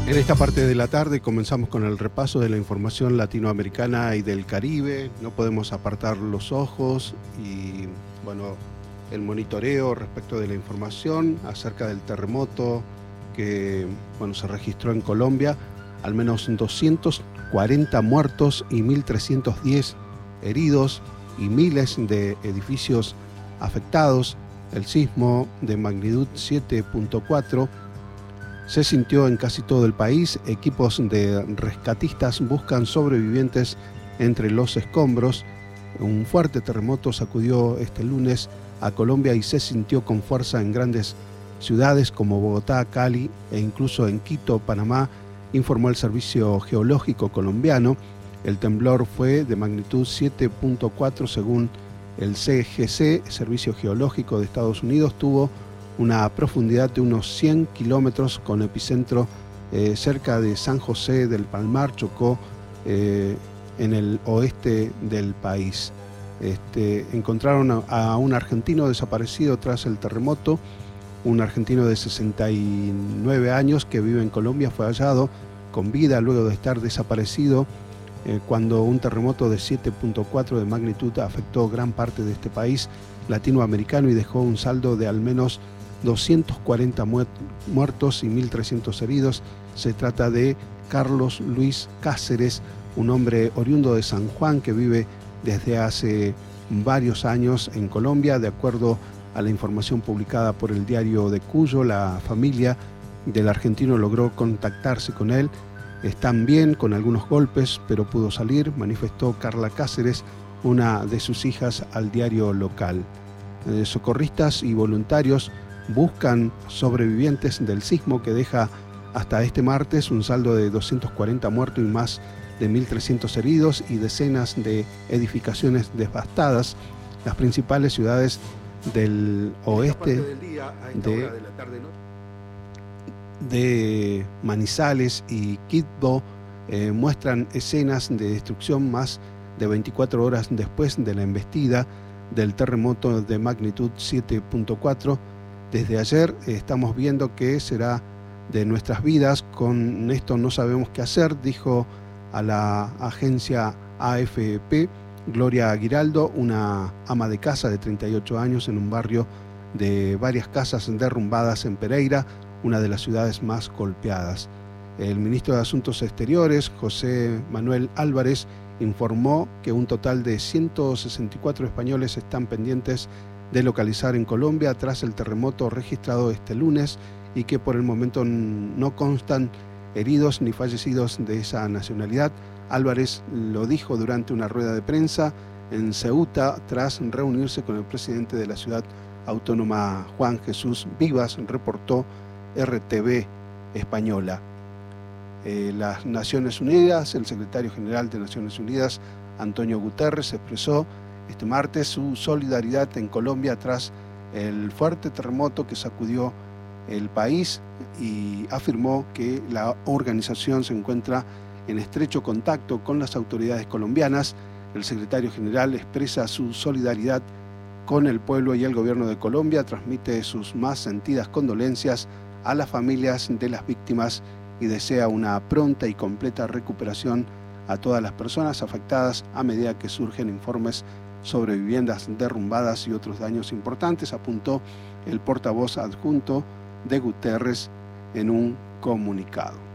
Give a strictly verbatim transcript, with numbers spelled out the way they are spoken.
En esta parte de la tarde comenzamos con el repaso de la información latinoamericana y del Caribe. No podemos apartar los ojos y, bueno, el monitoreo respecto de la información acerca del terremoto que, bueno, se registró en Colombia. Al menos doscientos cuarenta muertos y mil trescientos diez heridos y miles de edificios afectados. El sismo de magnitud siete punto cuatro se sintió en casi todo el país. Equipos de rescatistas buscan sobrevivientes entre los escombros. Un fuerte terremoto sacudió este lunes a Colombia y se sintió con fuerza en grandes ciudades como Bogotá, Cali e incluso en Quito, Panamá, informó el Servicio Geológico colombiano. El temblor fue de magnitud siete punto cuatro según el C G C, Servicio Geológico de Estados Unidos. Tuvo una profundidad de unos cien kilómetros con epicentro eh, cerca de San José del Palmar, Chocó, eh, en el oeste del país. Este, encontraron a, a un argentino desaparecido tras el terremoto. Un argentino de sesenta y nueve años que vive en Colombia fue hallado con vida luego de estar desaparecido eh, cuando un terremoto de siete punto cuatro de magnitud afectó gran parte de este país latinoamericano y dejó un saldo de al menos doscientos cuarenta muertos y mil trescientos heridos. Se trata de Carlos Luis Cáceres, un hombre oriundo de San Juan que vive desde hace varios años en Colombia. De acuerdo a la información publicada por el diario de Cuyo, la familia del argentino logró contactarse con él. Están bien, con algunos golpes, pero pudo salir, manifestó Carla Cáceres, una de sus hijas, al diario local. Eh, socorristas y voluntarios buscan sobrevivientes del sismo que deja hasta este martes un saldo de doscientos cuarenta muertos y más de mil trescientos heridos y decenas de edificaciones devastadas. Las principales ciudades del oeste de, de Manizales y Quibdó eh, muestran escenas de destrucción más de veinticuatro horas después de la embestida del terremoto de magnitud siete punto cuatro. Desde ayer eh, estamos viendo qué será de nuestras vidas. Con esto no sabemos qué hacer, dijo a la agencia A F P Gloria Giraldo, una ama de casa de treinta y ocho años en un barrio de varias casas derrumbadas en Pereira, una de las ciudades más golpeadas. El ministro de Asuntos Exteriores, José Manuel Álvarez, informó que un total de ciento sesenta y cuatro españoles están pendientes de localizar en Colombia tras el terremoto registrado este lunes y que por el momento no constan heridos ni fallecidos de esa nacionalidad. Álvarez lo dijo durante una rueda de prensa en Ceuta tras reunirse con el presidente de la ciudad autónoma Juan Jesús Vivas, reportó R T V española. Eh, las Naciones Unidas, el secretario general de Naciones Unidas, Antonio Guterres, expresó este martes su solidaridad en Colombia tras el fuerte terremoto que sacudió el país y afirmó que la organización se encuentra en estrecho contacto con las autoridades colombianas. El secretario general expresa su solidaridad con el pueblo y el gobierno de Colombia, transmite sus más sentidas condolencias a las familias de las víctimas y desea una pronta y completa recuperación a todas las personas afectadas a medida que surgen informes sobre viviendas derrumbadas y otros daños importantes, apuntó el portavoz adjunto de Guterres en un comunicado.